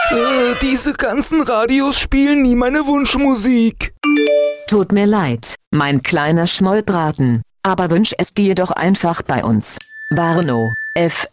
Diese ganzen Radios spielen nie meine Wunschmusik. Tut mir leid, mein kleiner Schmollbraten, aber wünsch es dir doch einfach bei uns. Warnow, F